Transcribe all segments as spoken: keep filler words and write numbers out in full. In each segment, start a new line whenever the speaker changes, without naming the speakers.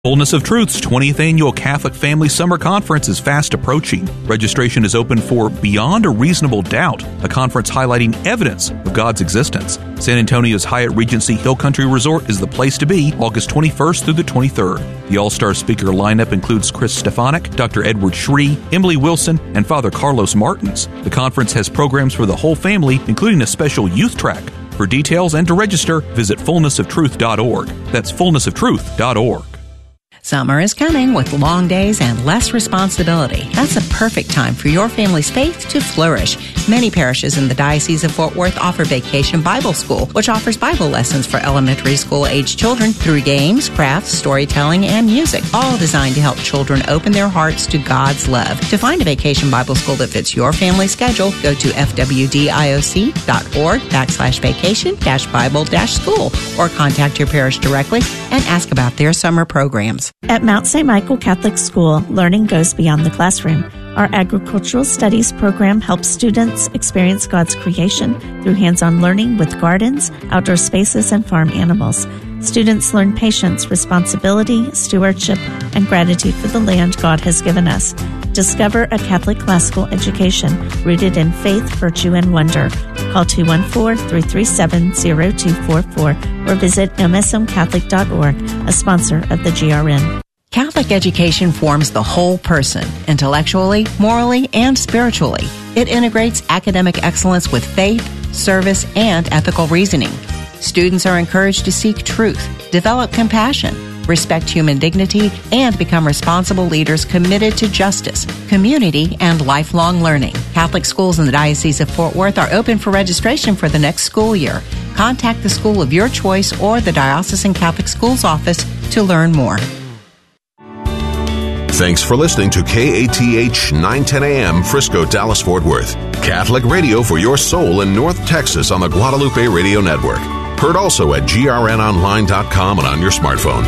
Fullness of Truth's twentieth Annual Catholic Family Summer Conference is fast approaching. Registration is open for Beyond a Reasonable Doubt, a conference highlighting evidence of God's existence. San Antonio's Hyatt Regency Hill Country Resort is the place to be August twenty-first through the twenty-third. The all-star speaker lineup includes Chris Stefanik, Doctor Edward Shree, Emily Wilson, and Father Carlos Martins. The conference has programs for the whole family, including a special youth track. For details and to register, visit fullness of truth dot org. That's fullness of truth dot org.
Summer is coming with long days and less responsibility. That's a perfect time for your family's faith to flourish. Many parishes in the Diocese of Fort Worth offer Vacation Bible School, which offers Bible lessons for elementary school-age children through games, crafts, storytelling, and music, all designed to help children open their hearts to God's love. To find a Vacation Bible School that fits your family schedule, go to f w d i o c dot org backslash vacation dash Bible dash school or contact your parish directly and ask about their summer programs.
At Mount Saint Michael Catholic School, learning goes beyond the classroom. Our agricultural studies program helps students experience God's creation through hands-on learning with gardens, outdoor spaces, and farm animals. Students learn patience, responsibility, stewardship, and gratitude for the land God has given us. Discover a Catholic classical education rooted in faith, virtue, and wonder. Call two one four, three three seven, zero two four four or visit m s m catholic dot org, a sponsor of the G R N.
Catholic education forms the whole person, intellectually, morally, and spiritually. It integrates academic excellence with faith, service, and ethical reasoning. Students are encouraged to seek truth, develop compassion, respect human dignity, and become responsible leaders committed to justice, community, and lifelong learning. Catholic schools in the Diocese of Fort Worth are open for registration for the next school year. Contact the school of your choice or the Diocesan Catholic Schools Office to learn more.
Thanks for listening to K A T H nine ten A M Frisco, Dallas, Fort Worth. Catholic radio for your soul in North Texas on the Guadalupe Radio Network. Heard also at g r n online dot com and on your smartphone.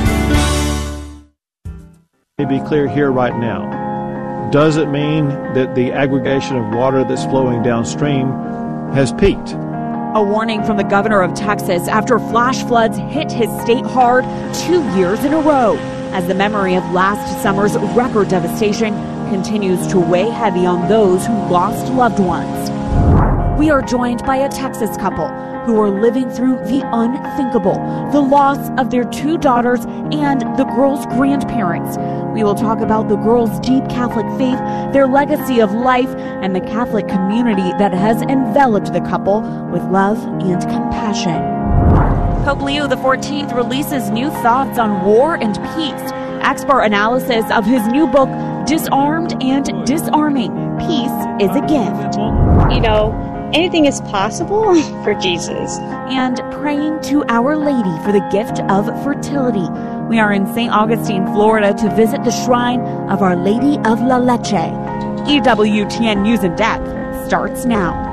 To be clear here right now, does it mean that the aggregation of water that's flowing downstream has peaked?
A warning from the governor of Texas after flash floods hit his state hard two years in a row, as the memory of last summer's record devastation continues to weigh heavy on those who lost loved ones. We are joined by a Texas couple who are living through the unthinkable, the loss of their two daughters and the girls' grandparents. We will talk about the girls' deep Catholic faith, their legacy of life, and the Catholic community that has enveloped the couple with love and compassion. Pope Leo the fourteenth releases new thoughts on war and peace. Expert analysis of his new book, Disarmed and Disarming. Peace is a gift.
You know, anything is possible for Jesus.
And praying to Our Lady for the gift of fertility. We are in Saint Augustine, Florida to visit the shrine of Our Lady of La Leche. E W T N News in Depth starts now.